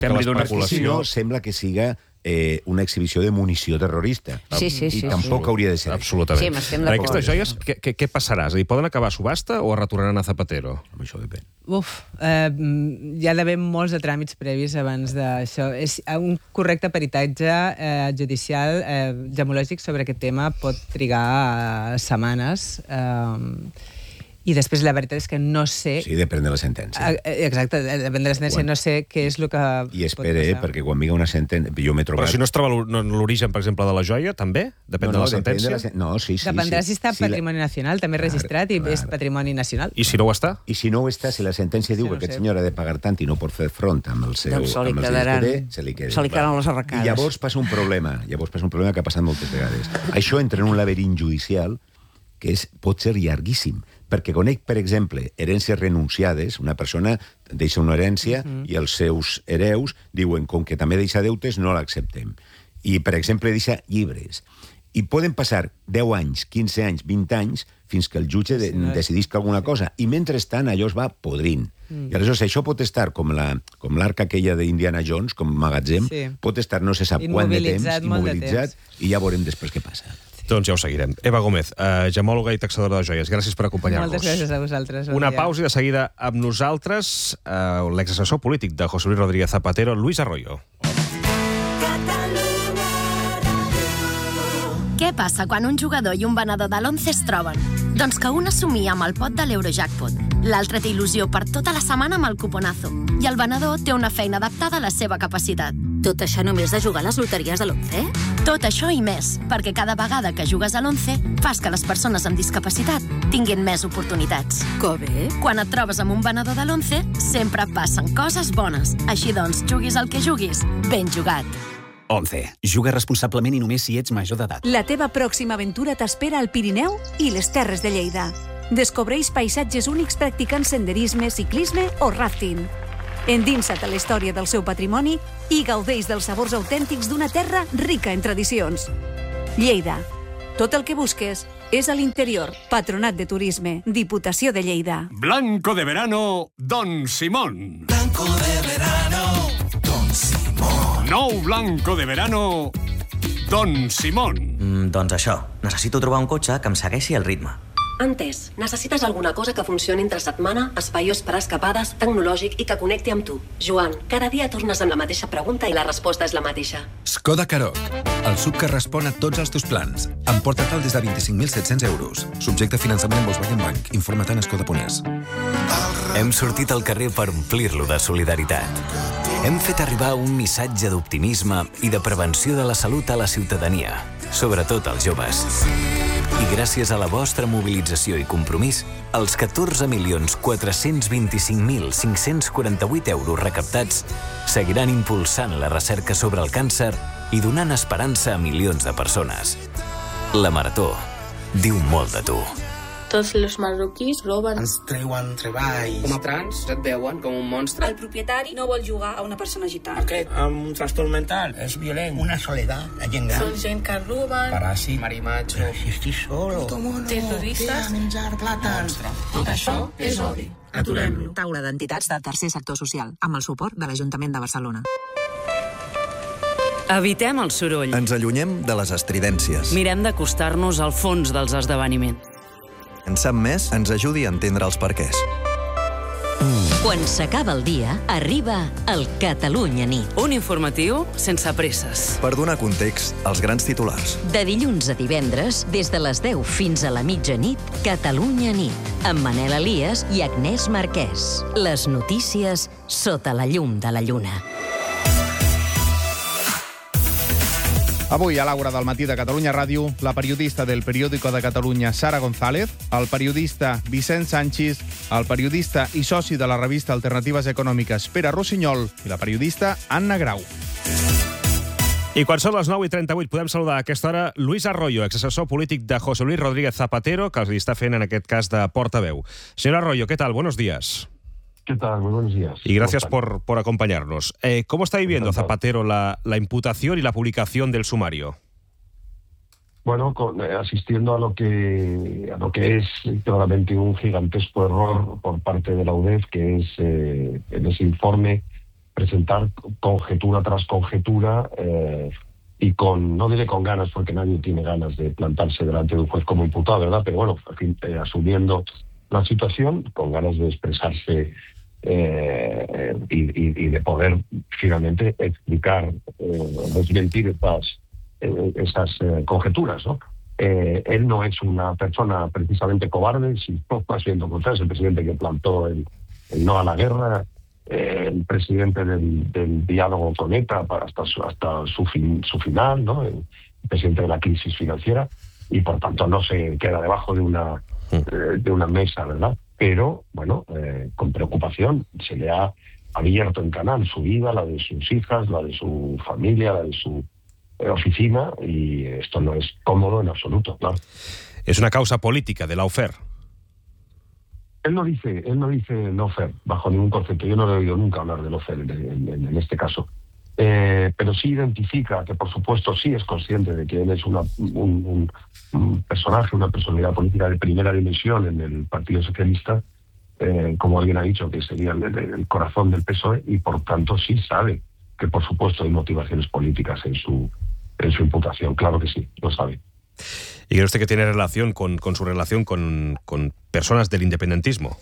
Si no, sembla que siga una exhibició de munició terrorista. Sí. I tampoc hauria de ser. Absolutament. Sí, m'estem d'acord. Aquestes joies, què passarà? És a dir, poden acabar a subhasta o es retornaran a Zapatero? Això depèn. Hi ha d'haver molts de tràmits previs abans d'això. És un correcte peritatge judicial gemològic sobre aquest tema pot trigar setmanes. I després la veritat és que no sé... Sí, depèn de la sentència. Exacte, depèn de la sentència. No sé què és el que I espere, perquè quan vinga una sentència... Jo m'he trobat... Però si no es troba l'origen, per exemple, de la joia, també? Depèn de la sentència? No, sí. Dependrà si està Patrimoni Nacional, també registrat, i és Patrimoni Nacional. I si no ho està? I si no ho està, si la sentència diu que aquest senyor ha de pagar tant i no pot fer front amb el seu... Doncs se li quedaran les arracades. I llavors passa un problema que ha passat moltes vegades. Això entra en un laberint judicial que pot ser llarguíssim, perquè conec, per exemple, herències renunciades, una persona deixa una herència i els seus hereus diuen, com que també deixa deutes, no l'acceptem. I, per exemple, deixa llibres. I poden passar 10 anys, 15 anys, 20 anys, fins que el jutge decidisca alguna cosa. I mentrestant allò es va podrint. I aleshores això pot estar com l'arca aquella d'Indiana Jones, com magatzem, pot estar no se sap quant de temps, immobilitzat, i ja veurem després què passa. Doncs ja ho seguirem. Eva Gómez, gemòloga i taxadora de joies, gràcies per acompanyar-nos. Moltes gràcies a vosaltres. Una pausa i de seguida amb nosaltres l'exassessor polític de José Luis Rodríguez Zapatero, Luis Arroyo. Què passa quan un jugador i un venedor de l'11 es troben? Doncs que un assumia amb el pot de l'Eurojackpot, l'altre té il·lusió per tota la setmana amb el cuponazo, i el venedor té una feina adaptada a la seva capacitat. Tot això només de jugar a les loteries de l'11? Tot això i més, perquè cada vegada que jugues a l'11 fas que les persones amb discapacitat tinguin més oportunitats. Que bé! Quan et trobes amb un venedor de l'11, sempre passen coses bones. Així doncs, juguis el que juguis, ben jugat. 11. Juga responsablement i només si ets major d'edat. La teva pròxima aventura t'espera al Pirineu i les Terres de Lleida. Descobreix paisatges únics practicant senderisme, ciclisme o rafting. Endinsa't a la història del seu patrimoni i gaudeix dels sabors autèntics d'una terra rica en tradicions. Lleida. Tot el que busques és a l'interior. Patronat de Turisme. Diputació de Lleida. Blanco de verano, Don Simón. Blanco de verano, Don Simón. Nou blanco de verano, Don Simón. Doncs això, necessito trobar un cotxe que em segueixi el ritme. Entès. Necessites alguna cosa que funcioni entre setmana, espaiós per escapades, tecnològic i que connecti amb tu. Joan, cada dia tornes amb la mateixa pregunta i la resposta és la mateixa. Skoda Karoq, el SUV que respon a tots els teus plans. Amb portatal des de 25.700 euros. Subjecte a finançament en Volkswagen Bank. Informa't en Skoda.es. Hem sortit al carrer per omplir-lo de solidaritat. Hem fet arribar un missatge d'optimisme i de prevenció de la salut a la ciutadania, sobretot als joves. I gràcies a la vostra mobilització i compromís, els 14.425.548 euros recaptats seguiran impulsant la recerca sobre el càncer i donant esperança a milions de persones. La Marató diu molt de tu. Tots els marroquís roben. Ens treuen treball. Com a trans et veuen com un monstre. El propietari no vol jugar a una persona gitana. Aquest amb un trastorn mental és violent. Una soledat, la gent gran. Són gent que roben. Paràsit. Marimacho. Si estic solo. Terroristes. Menjar plàtans. Tot això és odi. Aturem-lo. Taula d'entitats del tercer sector social, amb el suport de l'Ajuntament de Barcelona. Evitem el soroll. Ens allunyem de les estridències. Mirem d'acostar-nos al fons dels esdeveniments. En sap més, ens ajudi a entendre els perquès. Quan s'acaba el dia, arriba el Catalunya Nit. Un informatiu sense presses. Per donar context als grans titulars. De dilluns a divendres, des de les 10 fins a la mitjanit, Catalunya Nit, amb Manel Elias i Agnès Marquès. Les notícies sota la llum de la lluna. Avui, a l'Àgora del matí de Catalunya Ràdio, la periodista del Periódico de Catalunya, Sara González, el periodista Vicent Sanchis, el periodista i soci de la revista Alternatives Econòmiques, Pere Rossinyol, i la periodista Anna Grau. I quan són les 9:38 podem saludar a aquesta hora Luis Arroyo, exassessor polític de José Luis Rodríguez Zapatero, que els està fent en aquest cas de portaveu. Senyor Arroyo, ¿qué tal? Buenos días. ¿Qué tal? Muy buenos días. Y gracias por acompañarnos. ¿Cómo está viviendo Zapatero la imputación y la publicación del sumario? Bueno, asistiendo a lo que es claramente un gigantesco error por parte de la UDEF, que es en ese informe presentar conjetura tras conjetura y no diré con ganas, porque nadie tiene ganas de plantarse delante de un juez como imputado, ¿verdad? Pero bueno, asumiendo la situación, con ganas de expresarse y de poder finalmente explicar, desmentir esas conjeturas, ¿no? Él no es una persona precisamente cobarde, sino más bien lo contrario, es el presidente que plantó el no a la guerra, el presidente del diálogo con ETA hasta su final, ¿no? El presidente de la crisis financiera, y por tanto no se queda debajo de una mesa, ¿verdad? Pero, bueno, con preocupación se le ha abierto en canal su vida, la de sus hijas, la de su familia, la de su oficina, y esto no es cómodo en absoluto, claro. Es una causa política de lawfare. Él no dice lawfare bajo ningún concepto. Yo no le he oído nunca hablar de lawfare en este caso. Pero sí identifica que, por supuesto, sí es consciente de que él es un personaje, una personalidad política de primera dimensión en el Partido Socialista, como alguien ha dicho, que sería el corazón del PSOE, y por tanto sí sabe que, por supuesto, hay motivaciones políticas en su imputación. Claro que sí, lo sabe. ¿Y cree usted que tiene relación con su relación con personas del independentismo?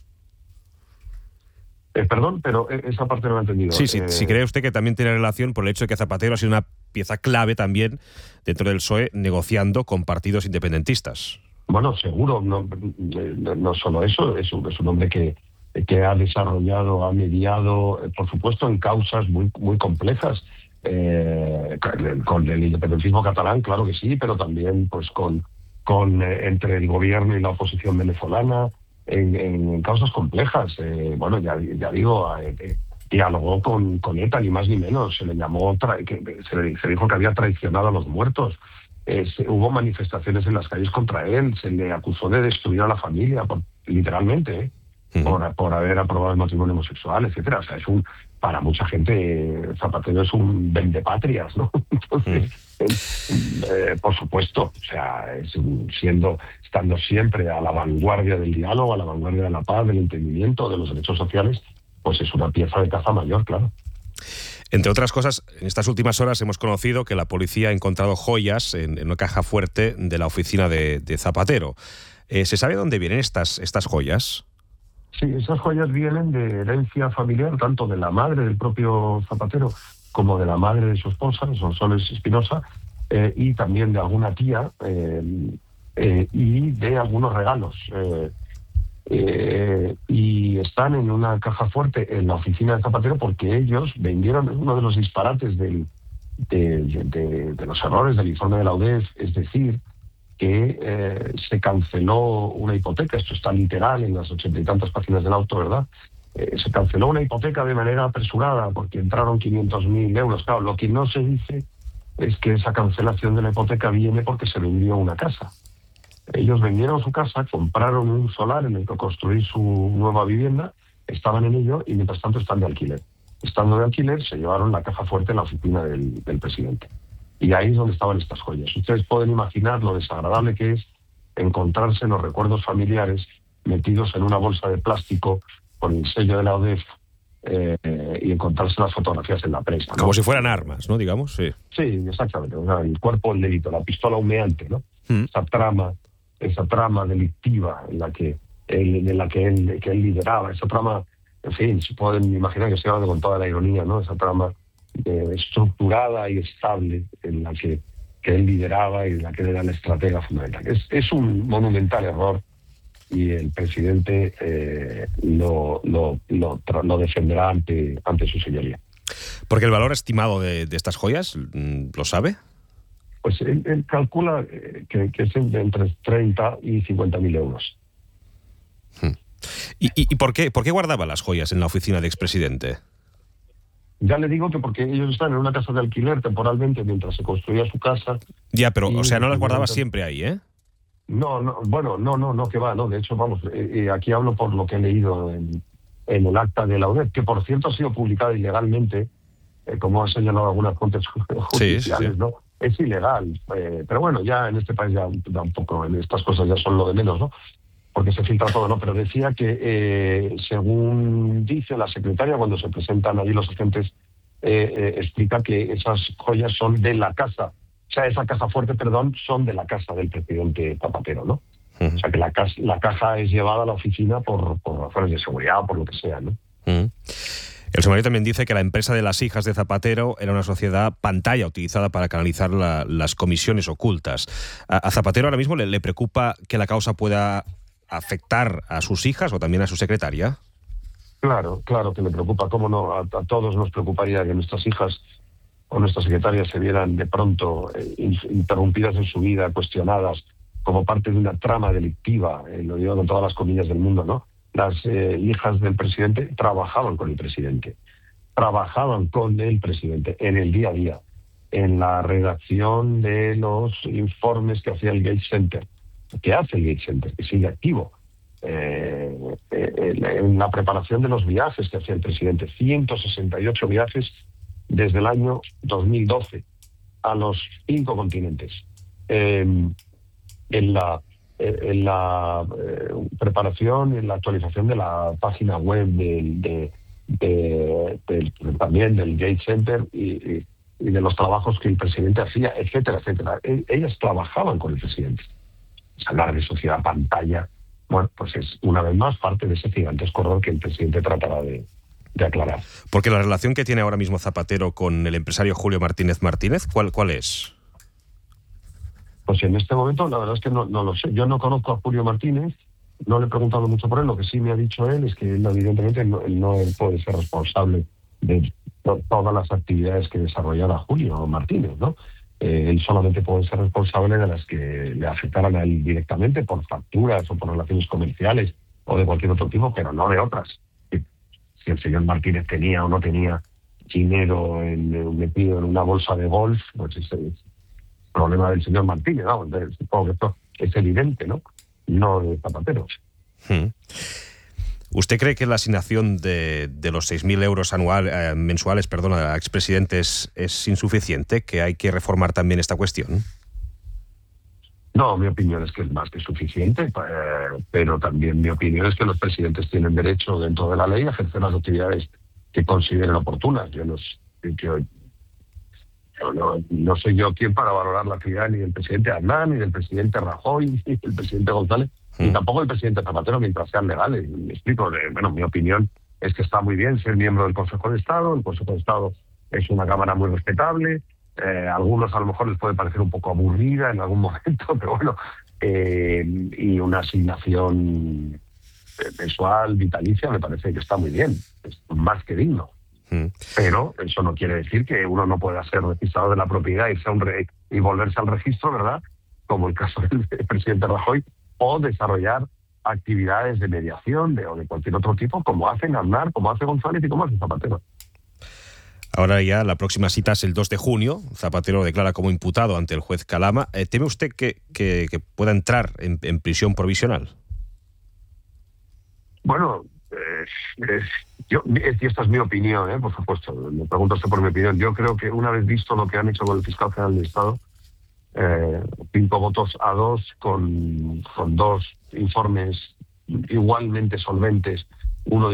Perdón, pero esa parte no la he entendido. Sí, si cree usted que también tiene relación por el hecho de que Zapatero ha sido una pieza clave también dentro del PSOE negociando con partidos independentistas. Bueno, seguro, no solo eso, es un hombre que ha desarrollado, ha mediado, por supuesto, en causas muy, muy complejas. Con el independentismo catalán, claro que sí, pero también pues entre el gobierno y la oposición venezolana, en causas complejas. Bueno, ya digo, dialogó con ETA, ni más ni menos. Se le llamó, se dijo que había traicionado a los muertos. Hubo manifestaciones en las calles contra él, se le acusó de destruir a la familia, literalmente, por haber aprobado el matrimonio homosexual, etcétera. O sea, para mucha gente Zapatero es un vendepatrias, ¿no? Entonces, por supuesto, o sea, estando siempre a la vanguardia del diálogo, a la vanguardia de la paz, del entendimiento, de los derechos sociales, pues es una pieza de caza mayor, claro. Entre otras cosas, en estas últimas horas hemos conocido que la policía ha encontrado joyas en una caja fuerte de la oficina de Zapatero. ¿Se sabe dónde vienen estas joyas? Sí, esas joyas vienen de herencia familiar, tanto de la madre del propio Zapatero como de la madre de su esposa, Sonsoles Espinosa, y también de alguna tía y de algunos regalos. Y están en una caja fuerte en la oficina de Zapatero porque ellos vendieron uno de los disparates de los errores del informe de la UDEF, es decir, que se canceló una hipoteca. Esto está literal en las 80 y tantas páginas del auto, ¿verdad? Se canceló una hipoteca de manera apresurada porque entraron 500.000 euros. Claro, lo que no se dice es que esa cancelación de la hipoteca viene porque se vendió una casa. Ellos vendieron su casa, compraron un solar en el que construir su nueva vivienda, estaban en ello y mientras tanto están de alquiler. Estando de alquiler se llevaron la caja fuerte en la oficina del presidente. Y ahí es donde estaban estas joyas. Ustedes pueden imaginar lo desagradable que es encontrarse los recuerdos familiares metidos en una bolsa de plástico con el sello de la UDEF y encontrarse las fotografías en la prensa, ¿no? Como si fueran armas, ¿no? Digamos, sí. Sí, exactamente. O sea, el cuerpo del delito, la pistola humeante, ¿no? Esa trama delictiva en la que él lideraba, esa trama, en fin, se pueden imaginar que estoy hablando con toda la ironía, ¿no? Esa trama estructurada y estable en la que él lideraba y en la que él era el estratega fundamental. Es un monumental error y el presidente lo defenderá ante su señoría. Porque el valor estimado de estas joyas, ¿lo sabe? Pues él calcula que es entre 30 y 50.000 euros. ¿Y por qué guardaba las joyas en la oficina del expresidente? Ya le digo que porque ellos están en una casa de alquiler temporalmente mientras se construía su casa. Ya, pero, o sea, no las guardaba siempre ahí, ¿eh? No, que va, no. De hecho, vamos, aquí hablo por lo que he leído en el acta de la UDEF, que por cierto ha sido publicada ilegalmente, como han señalado algunas fuentes judiciales, sí. ¿No? Es ilegal, pero bueno, ya en este país ya un poco, en estas cosas ya son lo de menos, ¿no? porque se filtra todo, ¿no? Pero decía que, según dice la secretaria, cuando se presentan allí los agentes, explica que esas joyas son de la casa, o sea, esa caja fuerte, perdón, son de la casa del presidente Zapatero, ¿no? O sea, que la caja es llevada a la oficina por razones de seguridad o por lo que sea, ¿no? El sumario también dice que la empresa de las hijas de Zapatero era una sociedad pantalla utilizada para canalizar las comisiones ocultas. ¿A Zapatero ahora mismo le preocupa que la causa pueda afectar a sus hijas o también a su secretaria? Claro que le preocupa. ¿Cómo no? A todos nos preocuparía que nuestras hijas o nuestras secretarias se vieran de pronto interrumpidas en su vida, cuestionadas como parte de una trama delictiva, lo digo con todas las comillas del mundo, ¿no? Las hijas del presidente trabajaban con el presidente en el día a día, en la redacción de los informes que hacía el Gates Center, que sigue activo, en la preparación de los viajes que hacía el presidente, 168 viajes desde el año 2012 a los 5 continentes, en la preparación, en la actualización de la página web también del Gates Center y de los trabajos que el presidente hacía, etcétera, etcétera. Ellas trabajaban con el presidente. Hablar de sociedad pantalla, bueno, pues es una vez más parte de ese gigantesco error que el presidente tratará de aclarar. Porque la relación que tiene ahora mismo Zapatero con el empresario Julio Martínez Martínez, ¿cuál es? Pues en este momento la verdad es que no lo sé. Yo no conozco a Julio Martínez, no le he preguntado mucho por él. Lo que sí me ha dicho él es que él, evidentemente él no puede ser responsable de todas las actividades que desarrollara Julio Martínez, ¿no? Él solamente puede ser responsable de las que le afectaran a él directamente por facturas o por relaciones comerciales o de cualquier otro tipo, pero no de otras. Si el señor Martínez tenía o no tenía dinero metido en una bolsa de golf, pues ese es problema del señor Martínez, ¿no? Entonces, supongo que esto es evidente, ¿no? No de Zapatero. ¿Usted cree que la asignación de los 6.000 euros mensuales a expresidentes es insuficiente, que hay que reformar también esta cuestión? No, mi opinión es que es más que suficiente, pero también mi opinión es que los presidentes tienen derecho, dentro de la ley, a ejercer las actividades que consideren oportunas. No soy yo quien para valorar la actividad ni del presidente Aznar, ni del presidente Rajoy, ni del presidente González, ni tampoco del presidente Zapatero, mientras sean legales. Me explico. Mi opinión es que está muy bien ser miembro del Consejo de Estado. El Consejo de Estado es una cámara muy respetable. A algunos a lo mejor les puede parecer un poco aburrida en algún momento, pero bueno, y una asignación mensual, vitalicia, me parece que está muy bien, es más que digno. Pero eso no quiere decir que uno no pueda ser registrado de la propiedad y volverse al registro, ¿verdad? Como el caso del presidente Rajoy, o desarrollar actividades de mediación o de cualquier otro tipo, como hacen Aznar, como hace González y como hace Zapatero. Ahora ya la próxima cita es el 2 de junio. Zapatero lo declara como imputado ante el juez Calama. ¿Teme usted que pueda entrar en prisión provisional? Bueno, esta es mi opinión, por supuesto. Me pregunta usted por mi opinión. Yo creo que una vez visto lo que han hecho con el fiscal general del Estado, 5 votos a 2 con 2 informes igualmente solventes, uno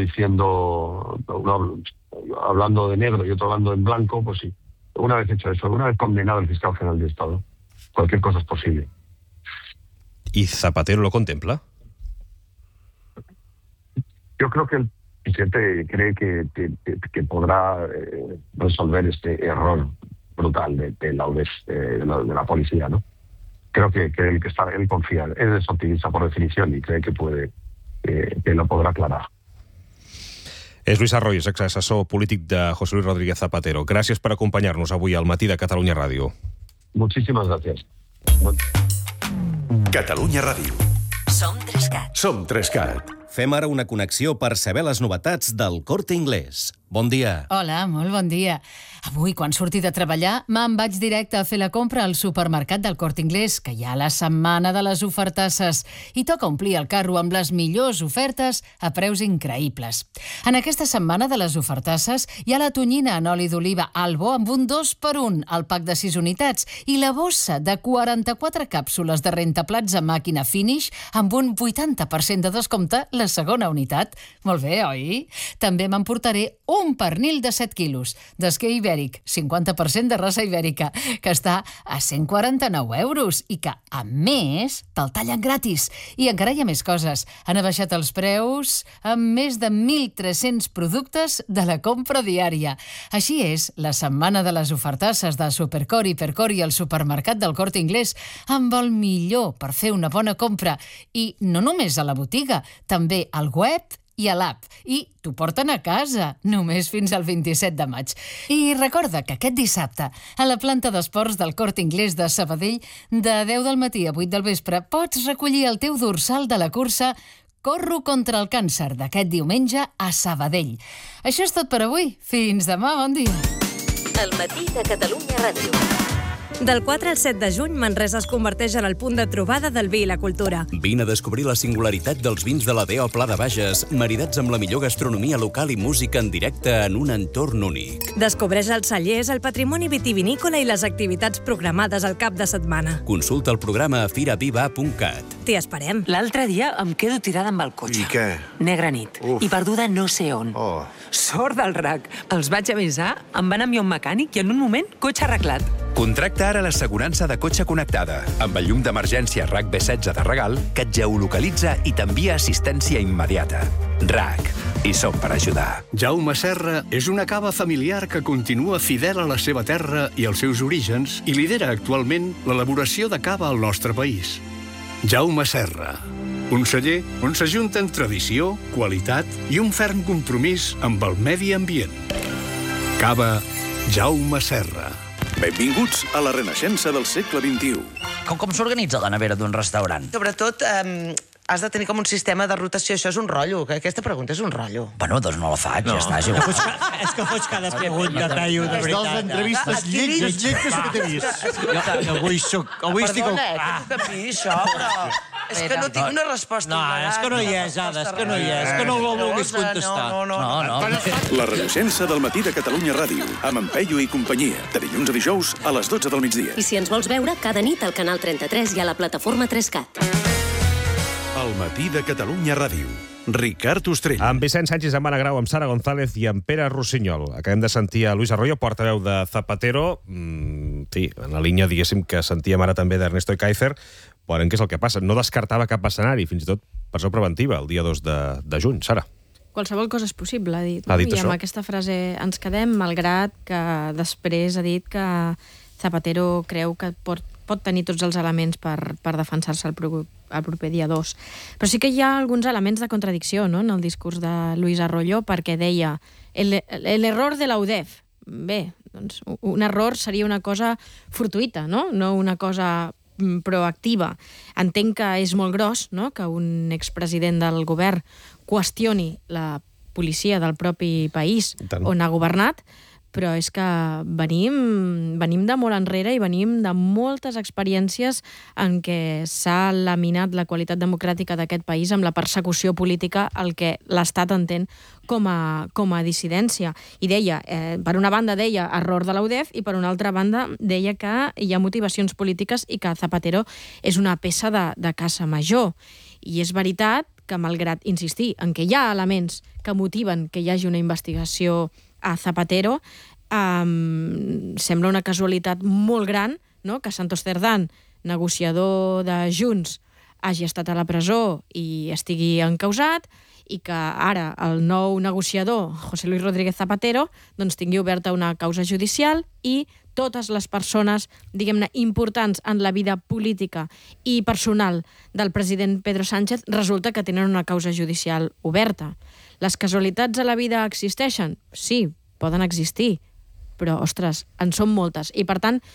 hablando de negro y otro hablando en blanco, pues sí. Una vez hecho eso, una vez condenado el fiscal general del Estado, cualquier cosa es posible. ¿Y Zapatero lo contempla? Yo creo que el presidente cree que podrá resolver este error brutal de la UDEF, de la policía, ¿no? Creo que él confía, él es optimista por definición y cree que lo podrá aclarar. És Lluís Arroyo, exassessor polític de José Luis Rodríguez Zapatero. Gràcies per acompanyar-nos avui al Matí de Catalunya Ràdio. Muchísimas gracias. Catalunya Ràdio. Som 3CAT. Som 3CAT. Fem ara una connexió per saber les novetats del Corte Inglés. Bon dia. Hola, molt bon dia. Avui, quan surti de treballar, me'n vaig directe a fer la compra al supermercat del Corte Inglés, que hi ha la setmana de les ofertasses, i toca omplir el carro amb les millors ofertes a preus increïbles. En aquesta setmana de les ofertasses hi ha la tonyina en oli d'oliva Albo amb un 2x1 al pack de 6 unitats i la bossa de 44 càpsules de rentaplats a màquina Finish amb un 80% de descompte la segona unitat. Molt bé, oi? També m'emportaré un pernil de 7 quilos, d'esquer ibèric, 50% de raça ibèrica, que està a 149 euros i que, a més, te'l tallen gratis. I encara hi ha més coses. Han abaixat els preus amb més de 1.300 productes de la compra diària. Així és la setmana de les ofertasses de Supercor i Hipercor i el supermercat del Corte Inglés amb el millor per fer una bona compra. I no només a la botiga, també al web i a l'app. I t'ho porten a casa, només fins al 27 de maig. I recorda que aquest dissabte, a la planta d'esports del Corte Inglés de Sabadell, de 10 del matí a 8 del vespre, pots recollir el teu dorsal de la cursa Corro contra el càncer d'aquest diumenge a Sabadell. Això és tot per avui. Fins demà, bon dia. El matí de Catalunya Ràdio. Del 4 al 7 de juny, Manresa es converteix en el punt de trobada del vi i la cultura. Vine a descobrir la singularitat dels vins de la DEO Pla de Bages, maridats amb la millor gastronomia local i música en directe en un entorn únic. Descobreix els cellers, el patrimoni vitivinícola i les activitats programades al cap de setmana. Consulta el programa a firaviva.cat. T'hi esperem. L'altre dia em quedo tirada amb el cotxe. I què? Negra nit. I perduda no sé on. Sort del RAC. Els vaig avisar, em van enviar un mecànic i en un moment, cotxe arreglat. Contracta ara l'assegurança de cotxe connectada, amb el llum d'emergència RAC B16 de regal, que et geolocalitza i t'envia assistència immediata. RAC. I som per ajudar. Jaume Serra és una cava familiar que continua fidel a la seva terra i als seus orígens i lidera actualment l'elaboració de cava al nostre país. Jaume Serra, un celler on s'ajunten tradició, qualitat i un ferm compromís amb el medi ambient. Cava Jaume Serra. Benvinguts a la renaixença del segle XXI. Com s'organitza la nevera d'un restaurant? Sobretot, has de tenir com un sistema de rotació. Això és un rotllo. Aquesta pregunta és un rotllo. Bueno, doncs no la faig, ja està. És que fots cada pregunta, Taio, de veritat. Les entrevistes lletges que t'he vist. Avui estic... Perdona, que tu capis això, però... És que no tinc una resposta. No, és que no hi és, Ada, és que no hi és. És que no ho vulguis contestar. No. La renaixença del matí de Catalunya Ràdio, amb en Peyu i companyia, de dilluns a dijous a les 12 del migdia. I si ens vols veure, cada nit al canal 33 i a la plataforma 3CAT. El matí de Catalunya Ràdio. Ricard Ostrell. Amb Vicent Sánchez, amb Anna Grau, amb Sara González i amb Pere Rossinyol. Acabem de sentir a Luis Arroyo, portaveu de Zapatero, sí, en la línia, diguéssim, que sentíem ara també d'Ernesto Ekaizer. Veurem què és el que passa. No descartava cap escenari, fins i tot per ser preventiva, el dia 2 de juny. Sara. Qualsevol cosa és possible, ha dit. Ha dit I això. amb aquesta frase ens quedem, malgrat que després ha dit que Zapatero creu que pot tenir tots els elements per defensar-se el proper dia 2. Però sí que hi ha alguns elements de contradicció, no?, en el discurs de Luis Arroyo, perquè deia l'error de la UDEF. Bé, doncs un error seria una cosa fortuïta, no una cosa proactiva. Entenc que és molt gros, no?, que un expresident del govern qüestioni la policia del propi país on ha governat, però és que venim de molt enrere i venim de moltes experiències en què s'ha laminat la qualitat democràtica d'aquest país amb la persecució política al que l'Estat entén com a dissidència. I deia, per una banda deia error de la UDEF i per una altra banda deia que hi ha motivacions polítiques i que Zapatero és una peça de caça major. I és veritat que, malgrat insistir en que hi ha elements que motiven que hi hagi una investigació a Zapatero, sembla una casualitat molt gran, no?, que Santos Cerdán, negociador de Junts, hagi estat a la presó i estigui encausat, i que ara el nou negociador, José Luis Rodríguez Zapatero, doncs tingui oberta una causa judicial i totes les persones, diguem-ne, importants en la vida política i personal del president Pedro Sánchez resulta que tenen una causa judicial oberta. Les casualitats a la vida existeixen? Sí, poden existir, però, ostres, en són moltes. I, per tant,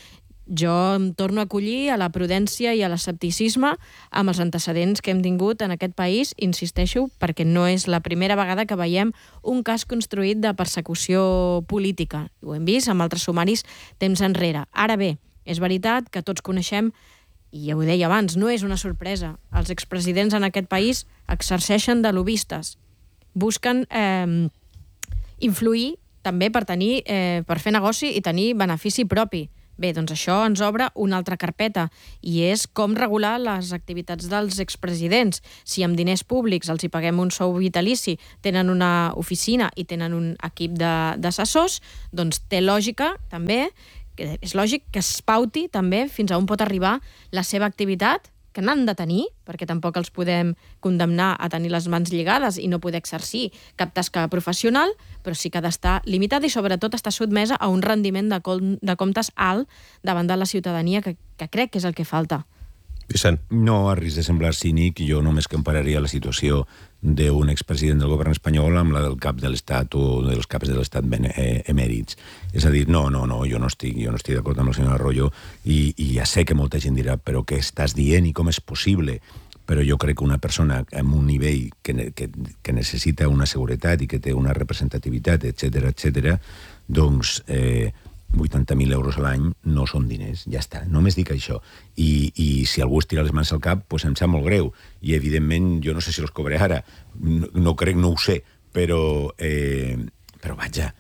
Jo em torno a acollir a la prudència i a l'escepticisme amb els antecedents que hem tingut en aquest país, insisteixo, perquè no és la primera vegada que veiem un cas construït de persecució política. Ho hem vist amb altres sumaris temps enrere. Ara bé, és veritat que tots coneixem, i ja ho deia abans, no és una sorpresa, els expresidents en aquest país exerceixen de lobbistes. Busquen influir també per fer negoci i tenir benefici propi. Bé, doncs això ens obre una altra carpeta, i és com regular les activitats dels expresidents. Si amb diners públics els hi paguem un sou vitalici, tenen una oficina i tenen un equip d'assessors, doncs té lògica, també, és lògic que es pauti també fins a on pot arribar la seva activitat, que n'han de tenir, perquè tampoc els podem condemnar a tenir les mans lligades i no poder exercir cap tasca professional, però sí que ha d'estar limitada i sobretot estar sotmesa a un rendiment de comptes alt davant de la ciutadania, que crec que és el que falta. Vicent. No, a risc de semblar cínic, jo només compararia la situació d'un expresident del govern espanyol amb la del cap de l'Estat o dels caps de l'Estat emèrits. És a dir, no, jo no estic d'acord amb el senyor Arroyo i ja sé que molta gent dirà però què estàs dient i com és possible? Però jo crec que una persona amb un nivell que necessita una seguretat i que té una representativitat, etc., doncs 80.000 euros a l'any no són diners, ja està, només dic això. I si algú es tira les mans al cap, doncs em sap molt greu. I evidentment, jo no sé si els cobré ara, no crec, no ho sé, però vaja,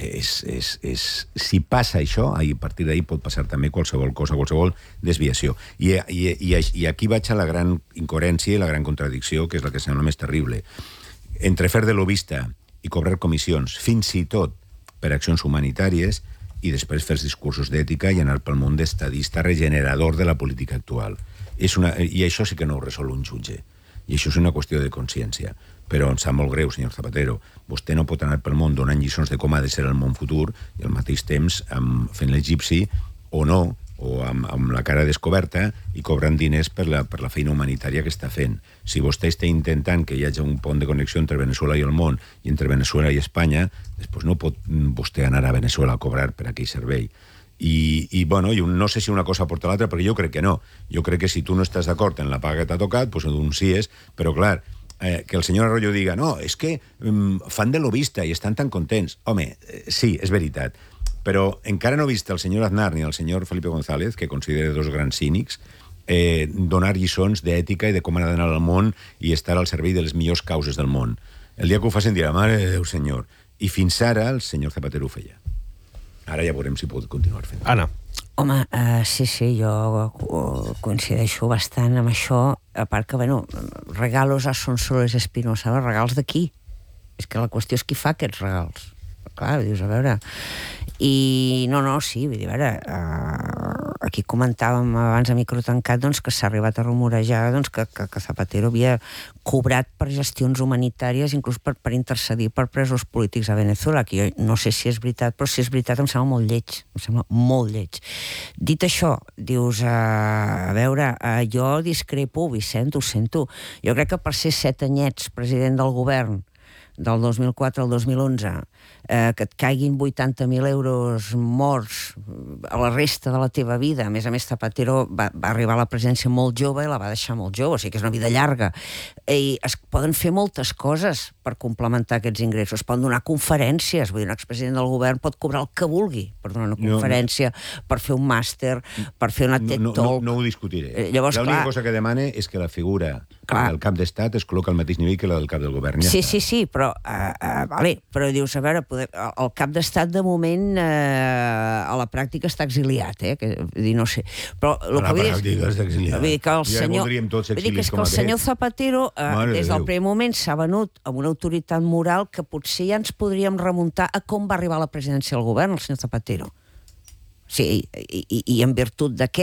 si passa això, a partir d'ahir pot passar també qualsevol cosa, qualsevol desviació. I aquí vaig a la gran incoherència i la gran contradicció, que és la que sembla més terrible. Entre fer de lobista i cobrar comissions, fins i tot per accions humanitàries, i després fer discursos d'ètica i anar pel món d'estadista regenerador de la política actual. I això sí que no ho resol un jutge. I això és una qüestió de consciència. Però em sap molt greu, senyor Zapatero. Vostè no pot anar pel món donant lliçons de com ha de ser el món futur i al mateix temps fent l'egipci o no, o amb la cara descoberta i cobrant diners per la feina humanitària que està fent. Si vostè està intentant que hi hagi un pont de connexió entre Venezuela i el món i entre Venezuela i Espanya, després no pot vostè anar a Venezuela a cobrar per aquell servei. I bueno, no sé si una cosa porta l'altra, però jo crec que no. Jo crec que si tu no estàs d'acord en la paga que t'ha tocat, doncs ho denuncies, però clar, que el senyor Arroyo diga no, és que fan de lobista i estan tan contents. Home, sí, és veritat. Però encara no he vist el senyor Aznar ni el senyor Felipe González, que considera dos grans cínics, donar lliçons d'ètica i de com ha d'anar al món i estar al servei de les millors causes del món. El dia que ho facin dirà, mare de Déu, senyor. I fins ara el senyor Zapatero ho feia. Ara ja veurem si pot continuar fent. Anna. Home, sí, jo coincideixo bastant amb això, a part que, regalos a Sonsoles Espinosa, regals d'aquí. És que la qüestió és qui fa aquests regals. Clar, dius, a veure... I sí, vull dir, a veure, aquí comentàvem abans a micro tancat que s'ha arribat a rumorejar que Zapatero havia cobrat per gestions humanitàries, inclús per intercedir per presos polítics a Venezuela, que jo no sé si és veritat, però si és veritat em sembla molt lleig. Dit això, dius, a veure, jo discrepo, Vicent, ho sento. Jo crec que per ser 7 anyets president del govern del 2004 al 2011, que et caiguin 80.000 euros morts a la resta de la teva vida. A més, Zapatero va arribar a la presidència molt jove i la va deixar molt jove, o sigui que és una vida llarga. I es poden fer moltes coses per complementar aquests ingressos. Es poden donar conferències, vull dir, un expresident del govern pot cobrar el que vulgui per donar una conferència, per fer un màster, per fer una TED Talk. No ho discutiré. L'única cosa que demane és que la figura del cap d'estat es col·loca al mateix nivell que la del cap del govern. Sí, però dius, a veure, el cap d'estat de moment a la pràctica està exiliat, no sé. Però a la pràctica està exiliat. Ja voldríem tots exilis com aquest. El senyor Zapatero, des del primer moment, s'ha venut amb una autoritat moral que potser ja ens podríem remuntar a com va arribar a la presidència del govern, el senyor Zapatero. Sí, i en virtut de què? O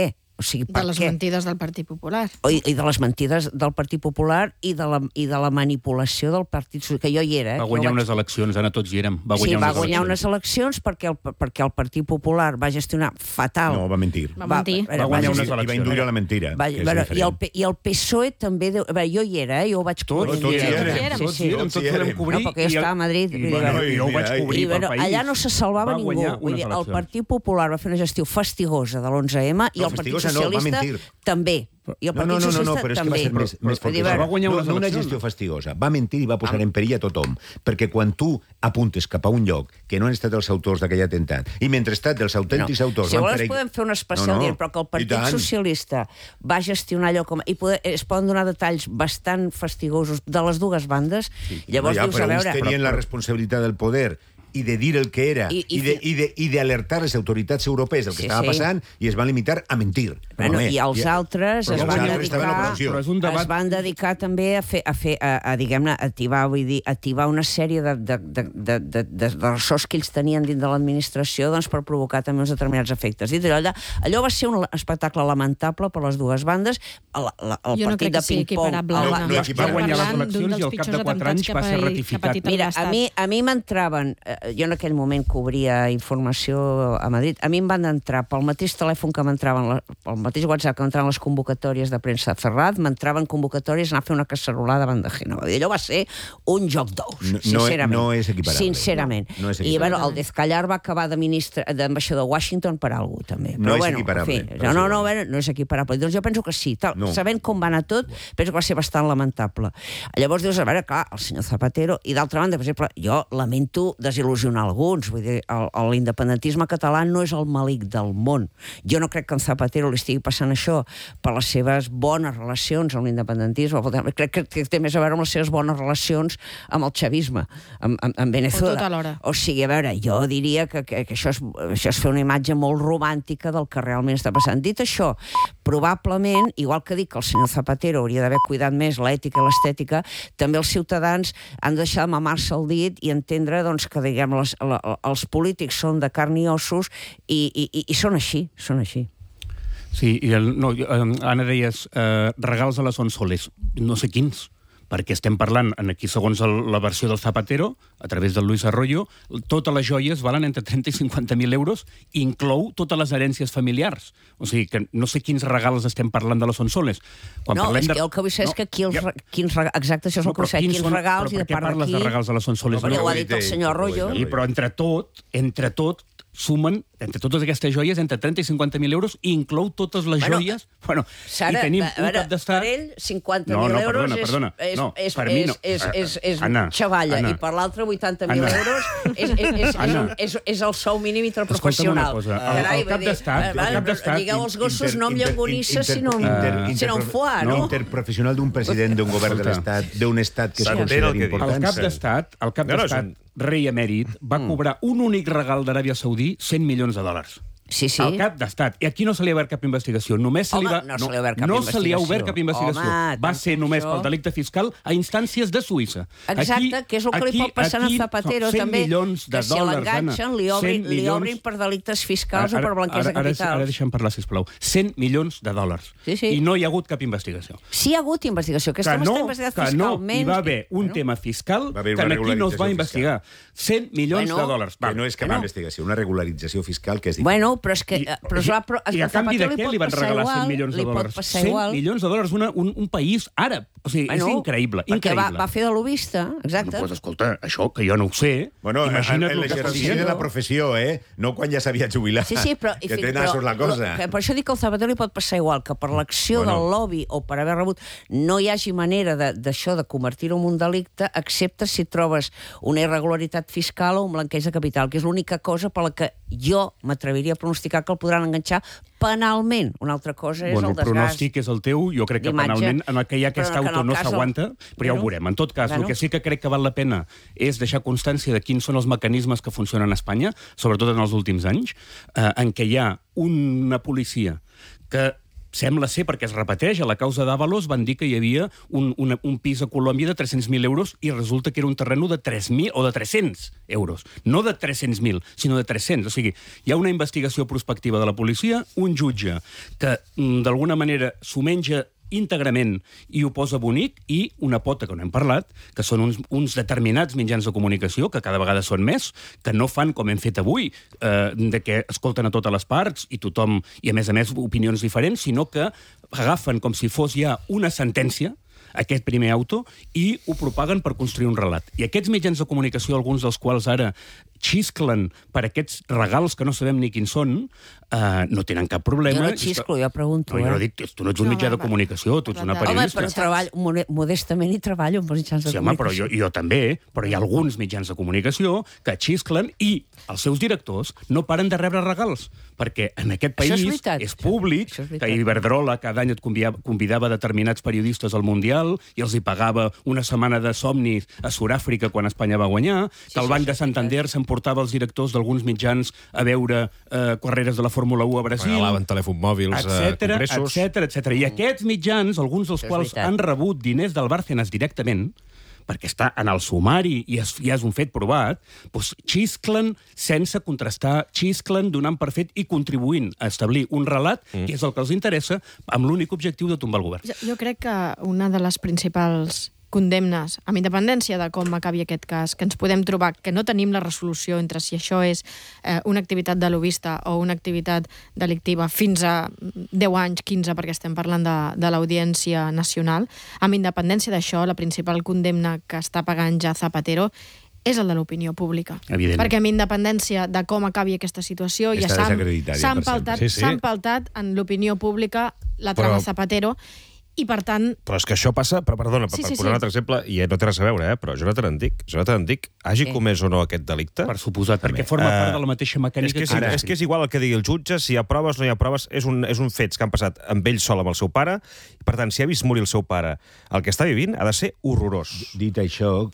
O sigui, de les mentides del Partit Popular. I de les mentides del Partit Popular i de la manipulació del Partit Socialista, que jo hi era. Va guanyar unes eleccions, Anna, tots hi érem. Va guanyar unes eleccions perquè el Partit Popular va gestionar fatal. No, va mentir. Va mentir. Va guanyar unes eleccions. I va induir a la mentira. I el PSOE també... Jo hi era, jo ho vaig cobrir. Tots hi érem, tots ho vam cobrir. No, perquè jo estava a Madrid. Jo ho vaig cobrir pel país. Allà no se salvava ningú. El Partit Popular va fer una gestió fastigosa de l'11M i el Partit Socialista també. I el Partit Socialista però és que va ser més fort. Va guanyar no una gestió fastiosa. Va mentir i va posar en perill a tothom. Perquè quan tu apuntes cap a un lloc que no han estat els autors d'aquell atemptat, i mentrestant dels autèntics autors... Si vols podem fer un especial dient, però que el Partit Socialista va gestionar allò com... I es poden donar detalls bastant fastigosos de les dues bandes. Llavors dius, a veure... Però uns tenien la responsabilitat del poder i de dir el que era i d'alertar les autoritats europees del que estava passant i es van limitar a mentir. I els altres es van dedicar també a diguem-ne, activar una sèrie de ressorts que ells tenien dins de l'administració per provocar també uns determinats efectes. Allò va ser un espectacle lamentable per les dues bandes. El partit de ping-pong... Va guanyar les eleccions i al cap de 4 anys va ser ratificat. Mira, a mi m'entraven... Jo en aquell moment cobria informació a Madrid. A mi em van entrar pel mateix telèfon que m'entraven, pel mateix WhatsApp que m'entraven les convocatòries de premsa Ferrat, m'entraven convocatòries a anar a fer una casserolada davant de Génova. I allò va ser un joc d'ous, sincerament. No és equiparable. Sincerament. I el Dezcallar va acabar d'ambaixador a Washington per alguna cosa, també. No és equiparable. No és equiparable. Doncs jo penso que sí. Sabent com va anar tot, penso que va ser bastant lamentable. Llavors dius, a veure, clar, el senyor Zapatero, i d'altra banda, per exemple, jo lamento desil·lusionar alguns, vull dir, l'independentisme català no és el malic del món. Jo no crec que en Zapatero li estigui passant això per les seves bones relacions amb l'independentisme. Crec que té més a veure amb les seves bones relacions amb el xavisme, amb Venezuela. O tot alhora. O sigui, a veure, jo diria que això és fer una imatge molt romàntica del que realment està passant. Dit això, probablement, igual que dic que el senyor Zapatero hauria d'haver cuidat més l'ètica i l'estètica, també els ciutadans han de deixar de mamar-se el dit i entendre que, diguem, els polítics són de carn i ossos i són així, Sí, Anna deies regals a les Sonsoles, no sé quins, perquè estem parlant, aquí segons la versió del Zapatero, a través del Luis Arroyo, totes les joies valen entre 30 i 50.000 euros, inclou totes les herències familiars. O sigui que no sé quins regals estem parlant de les Sonsoles. És que el que vull saber és que exacte, això és el que vull saber, quins regals i de part d'aquí... Però per què parles de regals a les Sonsoles? Ho ha dit el senyor Arroyo. Però entre tot, sumen, entre totes aquestes joies, entre 30 i 50.000 euros, i inclou totes les joies... Sara, i tenim un cap d'estat... Per ell, 50.000 euros és xavalla, i per l'altre 80.000 euros és el sou mínim interprofessional. El cap d'estat... Digueu els gossos no amb llonganissa, sinó amb foie, no? Interprofessional d'un president d'un govern de l'estat, d'un estat que es considera important. El cap d'estat, rei emèrit, va cobrar un únic regal d'Aràbia Saudí, $100 milions. Sí. Al cap d'estat. I aquí no se li ha obert cap investigació. No se li ha obert cap investigació. Va ser només pel delicte fiscal a instàncies de Suïssa. Exacte, que és el que li pot passar a Zapatero, també, que si l'enganxen li obrin per delictes fiscals o per blanqueig de capitals. Ara deixa'm parlar, sisplau. $100 milions. I no hi ha hagut cap investigació. Sí hi ha hagut investigació. Aquesta no està investigat fiscalment. Hi va haver un tema fiscal que aquí no es va investigar. $100 milions. Que no és cap investigació, una regularització fiscal que és diferent. Però és que... I a canvi de què li van regalar $100 milions? $100 milions, un país àrab. O sigui, és increïble. Perquè va fer de lobista, exacte. Doncs escolta, això que jo no ho sé... Bueno, en l'exercici de la professió, no quan ja s'havia jubilat. Sí, però... Que té nassos la cosa. Per això dic que al Zapatero li pot passar igual, que per l'acció del lobby o per haver rebut no hi hagi manera d'això, de convertir-ho en un delicte, excepte si trobes una irregularitat fiscal o un blanqueig de capital, que és l'única cosa per la que jo m'atreviria a pronosticar que el podran enganxar penalment. Una altra cosa és el desgast. El pronòstic és el teu, jo crec que penalment, en el que hi ha aquest auto no s'aguanta, però ja ho veurem. En tot cas, el que sí que crec que val la pena és deixar constància de quins són els mecanismes que funcionen a Espanya, sobretot en els últims anys, en què hi ha una policia que sembla ser, perquè es repeteix, a la causa d'Ábalos van dir que hi havia un pis a Colòmbia de 300.000 euros i resulta que era un terreno de 3.000 o de 300 euros. No de 300.000, sinó de 300. O sigui, hi ha una investigació prospectiva de la policia, un jutge que d'alguna manera s'ho menja íntegrament i ho posa bonic, i una pota que no hem parlat, que són uns determinats mitjans de comunicació, que cada vegada són més, que no fan com hem fet avui, de que escolten a totes les parts i tothom, i a més opinions diferents, sinó que agafen com si fos ja una sentència, aquest primer auto, i ho propaguen per construir un relat. I aquests mitjans de comunicació, alguns dels quals ara xisclen per aquests regals que no sabem ni quins són, no tenen cap problema. Jo no xisclo, jo pregunto. No, jo no dic, tu no ets un mitjà de comunicació, tu ets una periodista. Home, però treballo, modestament hi treballo amb els mitjans de comunicació. Sí, home, però jo també, però hi ha alguns mitjans de comunicació que xisclen i els seus directors no paren de rebre regals, perquè en aquest país és públic, que Iberdrola cada any et convidava determinats periodistes al Mundial i els hi pagava una setmana de somnis a Sud-àfrica quan Espanya va guanyar, que el Banc de Santander s'emportava els directors d'alguns mitjans a veure carreres de la Fórmula 1 a Brasil. Regalaven telèfon mòbils a congressos. Etcètera. I aquests mitjans, alguns dels quals han rebut diners del Bárcenas directament, perquè està en el sumari i ja és un fet provat, doncs xisclen sense contrastar, xisclen donant per fet i contribuint a establir un relat, que és el que els interessa, amb l'únic objectiu de tombar el govern. Jo crec que una de les principals condemnes, amb independència de com acabi aquest cas, que ens podem trobar que no tenim la resolució entre si això és una activitat de lobista o una activitat delictiva fins a 10 anys, 15, perquè estem parlant de l'Audiència Nacional, amb independència d'això, la principal condemna que està pagant ja Zapatero és el de l'opinió pública. Evident. Perquè amb independència de com acabi aquesta situació ja s'ha empaltat en l'opinió pública la trama Zapatero. I, per tant... Però és que això passa... Perdona, per posar un altre exemple, i no té res a veure, però Jonathan Antic hagi comès o no aquest delicte... Per suposat, perquè forma part de la mateixa mecànica... És que és igual el que digui el jutge, si hi ha proves, no hi ha proves, és un fets que han passat amb ell sol, amb el seu pare, i per tant, si ha vist morir el seu pare, el que està vivint ha de ser horrorós. Dit això,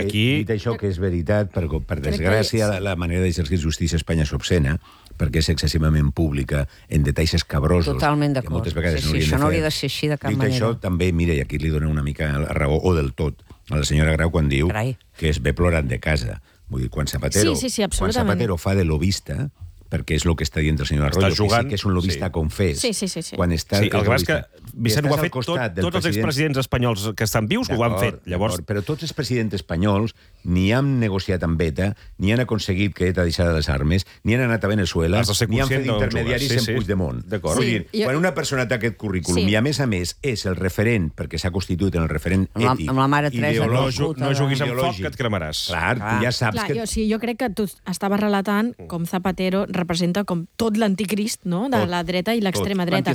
que és veritat, per desgràcia, la manera d'exercir justícia a Espanya s'obscena, perquè és excessivament pública en detalls escabrosos. Totalment d'acord. Això no hauria de ser així de cap manera. Dit això, també, mira, i aquí li dono una mica la raó, o del tot, a la senyora Grau quan diu que es ve plorant de casa. Vull dir, quan Zapatero fa de lobista, perquè és el que està dient el senyor Arroyo, que sí que és un lobista confés. Quan està el que passa és que Vicent ho ha fet, tots els expresidents espanyols que estan vius ho han fet. Però tots els presidents espanyols ni han negociat amb ETA, ni han aconseguit que ETA deixara les armes, ni han anat a Venezuela, ni han fet intermediaris en Puigdemont. Vull dir, quan una persona té aquest currículum i a més és el referent, perquè s'ha constituït en el referent ètic, ideològic, no juguis amb foc que et cremaràs. Clar, tu ja saps que... Jo crec que tu estaves relatant com Zapatero representa com tot l'anticrist, no?, de la dreta i l'extrema dreta.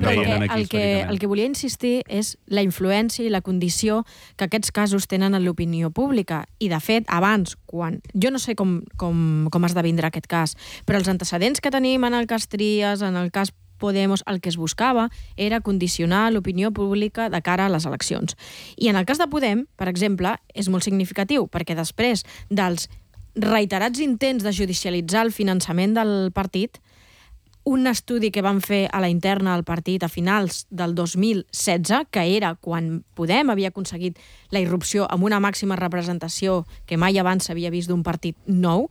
El que volia insistir és la influència i la condició que aquests casos tenen en l'opinió pública. I, de fet, abans, quan... Jo no sé com esdevindrà aquest cas, però els antecedents que tenim en el cas Trias, en el cas Podemos, el que es buscava era condicionar l'opinió pública de cara a les eleccions. I en el cas de Podem, per exemple, és molt significatiu, perquè després dels reiterats intents de judicialitzar el finançament del partit, un estudi que van fer a la interna del partit a finals del 2016, que era quan Podem havia aconseguit la irrupció amb una màxima representació que mai abans s'havia vist d'un partit nou,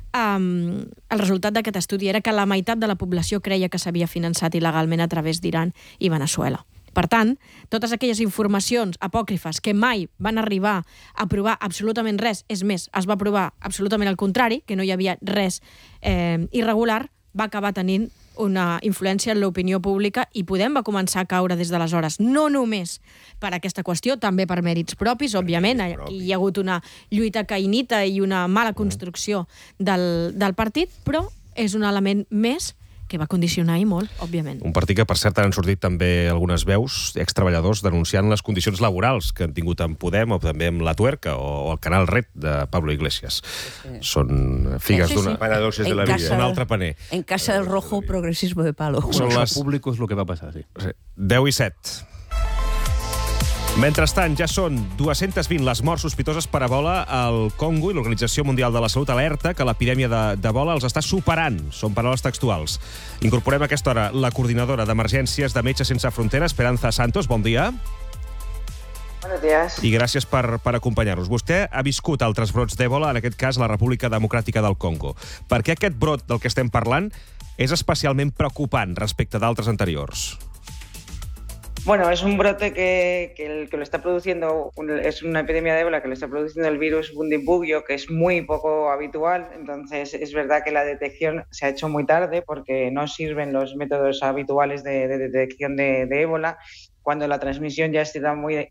el resultat d'aquest estudi era que la meitat de la població creia que s'havia finançat il·legalment a través d'Iran i Venezuela. Per tant, totes aquelles informacions apòcrifes que mai van arribar a provar absolutament res, és més, es va provar absolutament el contrari, que no hi havia res irregular, va acabar tenint una influència en l'opinió pública i Podem va començar a caure des d'aleshores. No només per aquesta qüestió, també per mèrits propis, òbviament. Hi ha hagut una lluita caïnita i una mala construcció del partit, però és un element més que va condicionar i molt, òbviament. Un partit que, per cert, han sortit també algunes veus, extreballadors, denunciant les condicions laborals que han tingut en Podem o també amb La Tuerca o el Canal Red de Pablo Iglesias. Són figues d'una... paradoxes de la vida. Un altre paner. En casa del rojo, progresismo de palo. Són les públicos lo que va passar, sí. 10 i 7. Mentrestant, ja són 220 les morts sospitoses per Ebola al Congo i l'Organització Mundial de la Salut alerta que l'epidèmia d'Ebola els està superant. Són paraules textuals. Incorporem a aquesta hora la coordinadora d'emergències de Metges Sense Fronteres, Esperanza Santos. Bon dia. Buenos días. I gràcies per acompanyar-nos. Vostè ha viscut altres brots d'Ebola, en aquest cas la República Democràtica del Congo. Per què aquest brot del que estem parlant és especialment preocupant respecte d'altres anteriors? Bueno, es un brote que lo está produciendo, es una epidemia de ébola que lo está produciendo el virus Bundibugyo, que es muy poco habitual. Entonces, es verdad que la detección se ha hecho muy tarde porque no sirven los métodos habituales de detección de ébola, cuando la transmisión ya está muy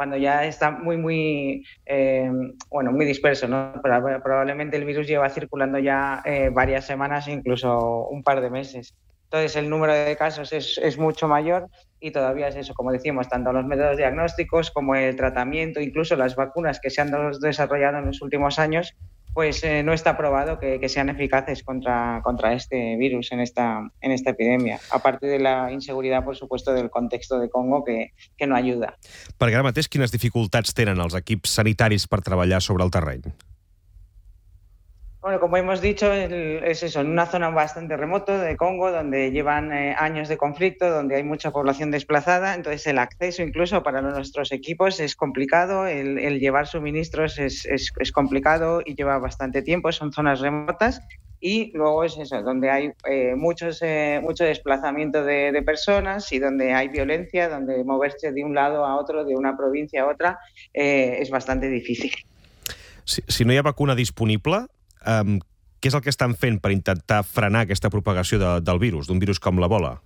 disperso, ¿no? Probablemente el virus lleva circulando ya varias semanas, incluso un par de meses. Entonces, el número de casos es mucho mayor y todavía es eso, como decimos, tanto los métodos diagnósticos como el tratamiento, incluso las vacunas que se han desarrollado en los últimos años, pues no está probado que sean eficaces contra este virus en esta epidemia. Aparte de la inseguridad, por supuesto, del contexto de Congo, que no ayuda. Perquè ara mateix, quines dificultats tenen els equips sanitaris per treballar sobre el terreny? Bueno, como hemos dicho, es eso, en una zona bastante remota de Congo, donde llevan años de conflicto, donde hay mucha población desplazada, entonces el acceso incluso para nuestros equipos es complicado, el llevar suministros es complicado y lleva bastante tiempo, son zonas remotas, y luego es eso, donde hay mucho desplazamiento de personas y donde hay violencia, donde moverse de un lado a otro, de una provincia a otra, es bastante difícil. Si no hi ha vacuna disponible, què és el que estan fent per intentar frenar aquesta propagació del virus, d'un virus com l'Ebola?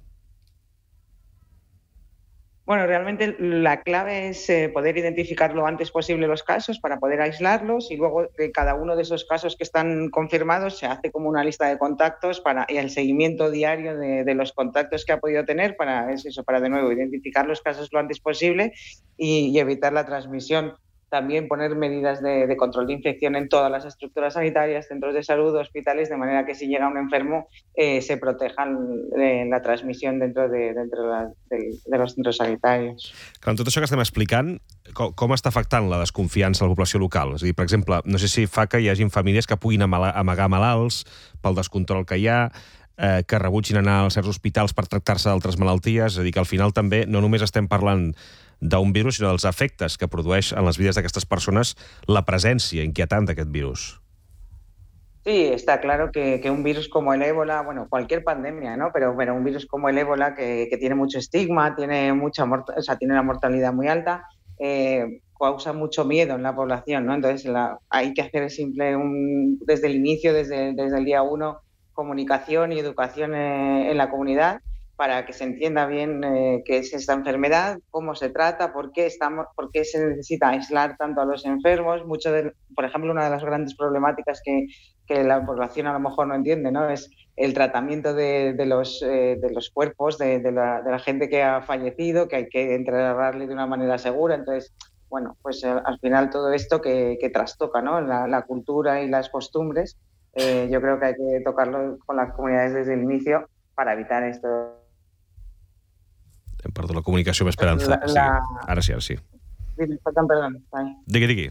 Bueno, realmente la clave es poder identificar lo antes posible los casos para poder aislarlos y luego de cada uno de esos casos que están confirmados se hace como una lista de contactos y el seguimiento diario de los contactos que ha podido tener para de nuevo identificar los casos lo antes posible y evitar la transmisión. También poner medidas de control de infección en todas las estructuras sanitarias, centros de salud, hospitales, de manera que si llega un enfermo se protejan la transmissió dentro de los centros sanitaris. En tot això que estem explicant, com està afectant la desconfiança a la població local? És a dir, per exemple, no sé si fa que hi hagin famílies que puguin amagar malalts pel descontrol que hi ha, que rebutgin anar a certs hospitals per tractar-se d'altres malalties, és a dir, que al final també no només estem parlant d'un virus, sinó dels efectes que produeix en les vides d'aquestes persones la presència inquietant d'aquest virus. Sí, está claro que un virus como el ébola, bueno, cualquier pandemia, ¿no? Pero un virus como el ébola que tiene mucho estigma, tiene una mortalidad muy alta, causa mucho miedo en la población, ¿no? Entonces hay que hacer desde el inicio, desde el día 1, comunicación y educación en la comunidad, para que se entienda bien qué es esta enfermedad, cómo se trata, por qué se necesita aislar tanto a los enfermos. Por ejemplo, una de las grandes problemáticas que la población a lo mejor no entiende, ¿no? Es el tratamiento de los cuerpos de la gente que ha fallecido, que hay que enterrarle de una manera segura. Entonces, bueno, pues al final todo esto que trastoca, ¿no? La cultura y las costumbres, yo creo que hay que tocarlo con las comunidades desde el inicio para evitar esto. Hem perdut la comunicació amb Esperanza. Ara sí. Perdón. Digui.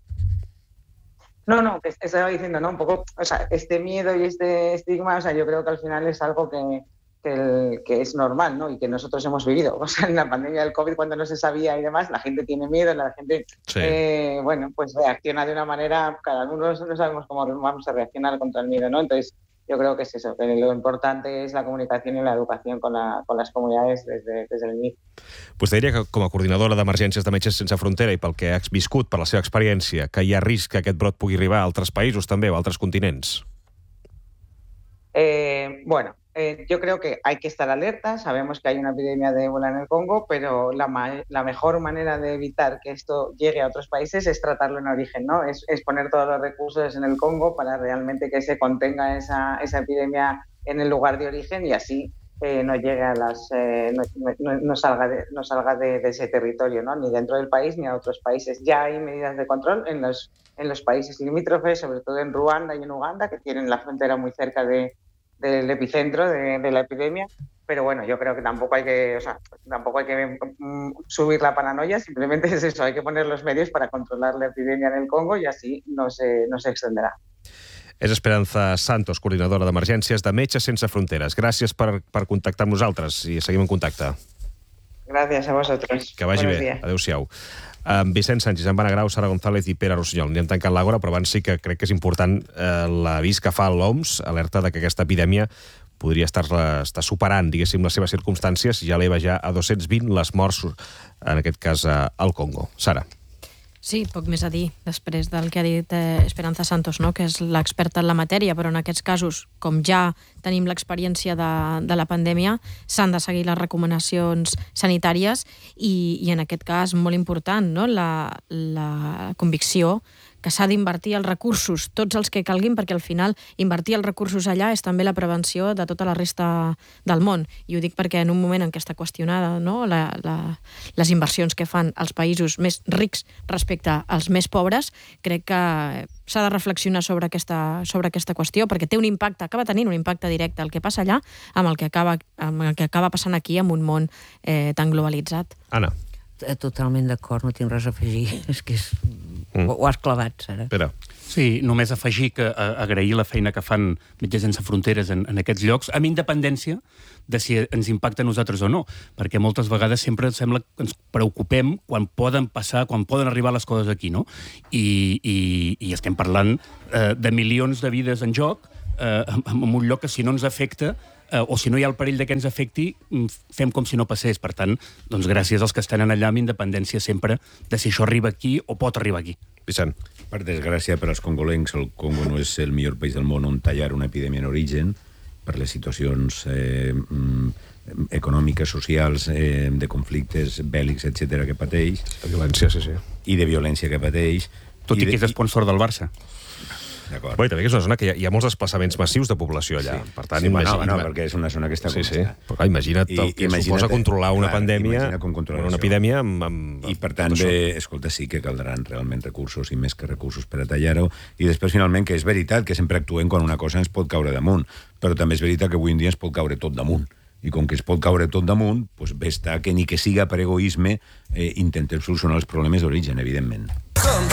No, que estaba diciendo, ¿no? Un poco, o sea, este miedo y este estigma, o sea, yo creo que al final es algo que es normal, ¿no? Y que nosotros hemos vivido. O sea, en la pandemia del COVID, cuando no se sabía y demás, la gente tiene miedo, la gente, pues reacciona de una manera, cada uno no sabemos cómo vamos a reaccionar contra el miedo, ¿no? Entonces, yo creo que es eso, que lo importante es la comunicación y la educación con las comunidades desde el inicio. Vostè diria que com a coordinadora d'emergències de Metges Sense Frontera i pel que ha viscut, per la seva experiència, que hi ha risc que aquest brot pugui arribar a altres països també o a altres continents? Yo creo que hay que estar alerta. Sabemos que hay una epidemia de ébola en el Congo, pero la mejor manera de evitar que esto llegue a otros países es tratarlo en origen, ¿no? Es poner todos los recursos en el Congo para realmente que se contenga esa epidemia en el lugar de origen y así no llegue a no salga de ese territorio, ¿no? Ni dentro del país ni a otros países. Ya hay medidas de control en los países limítrofes, sobre todo en Ruanda y en Uganda, que tienen la frontera muy cerca del epicentro de la epidemia, pero bueno, yo creo que tampoco hay que subir la paranoia, simplemente es eso, hay que poner los medios para controlar la epidemia en el Congo y así no se extenderà. És Esperanza Santos, coordinadora d'emergències de Metges Sense Fronteres. Gràcies per contactar amb nosaltres i seguim en contacte. Gràcies a vosaltres. Que vagi bé. Adéu-siau. Vicent Sánchez, Ana Grau, Sara González i Pere Rossinyol. N'hi hem tancat l'àgora, però abans sí que crec que és important l'avís que fa l'OMS, alerta de que aquesta epidèmia podria estar superant, diguéssim, les seves circumstàncies. Ja eleva ja a 220 les morts, en aquest cas, al Congo. Sara. Sí, poc més a dir, després del que ha dit Esperanza Santos, no? Que és l'experta en la matèria, però en aquests casos, com ja tenim l'experiència de la pandèmia, s'han de seguir les recomanacions sanitàries i en aquest cas, molt important, no? la convicció que s'ha d'invertir els recursos, tots els que calguin, perquè al final invertir els recursos allà és també la prevenció de tota la resta del món. I ho dic perquè en un moment en què està qüestionada, no? les inversions que fan els països més rics respecte als més pobres, crec que s'ha de reflexionar sobre aquesta qüestió, perquè té un impacte, acaba tenint un impacte directe el que passa allà amb el que acaba passant aquí en un món tan globalitzat. Anna. Totalment d'acord, no tinc res a afegir. És que ho has clavat, Sara. Pere. Sí, només afegir que agrair la feina que fan Metges Sense Fronteres en aquests llocs, amb independència de si ens impacta a nosaltres o no, perquè moltes vegades sempre sembla que ens preocupem quan poden passar, quan poden arribar les coses aquí, no? I estem parlant de milions de vides en joc, en un lloc que si no ens afecta, o si no hi ha el perill de que ens afecti, fem com si no passés. Per tant, doncs gràcies als que estan allà amb independència sempre de si això arriba aquí o pot arribar aquí. Vicent. Per desgràcia per als congolencs, el Congo no és el millor país del món on tallar una epidèmia en origen, per les situacions econòmiques, socials, de conflictes bèl·lics, etc., que pateix. De violència, sí. I de violència que pateix. Tot i que és sponsor del Barça. D'acord. Bé, també que és una zona que hi ha molts desplaçaments massius de població allà. Sí. Per tant, sí, perquè és una zona que està com està. Però imagina't el que suposa controlar una pandèmia, una epidèmia amb... I per tant, escolta, sí que caldran realment recursos i més que recursos per a tallar-ho. I després, finalment, que és veritat que sempre actuem quan una cosa ens pot caure damunt, però també és veritat que avui en dia ens pot caure tot damunt. I com que es pot caure tot damunt, doncs bé està que ni que siga per egoisme intentem solucionar els problemes d'origen, evidentment.